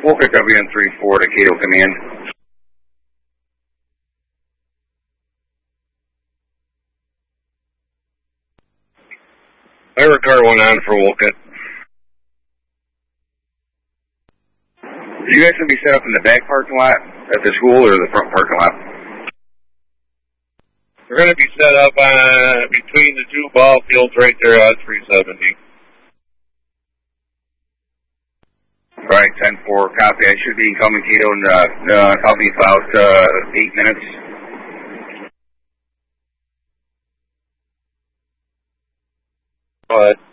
Wolcott WN34 to Cato Command. Ira car 1 on for Wolcott. Are you guys going to be set up in the back parking lot at the school or the front parking lot? We're going to be set up between the two ball fields right there at 370. Right, 10-4, copy. I should be incoming, Cato, in probably about 8 minutes. All right.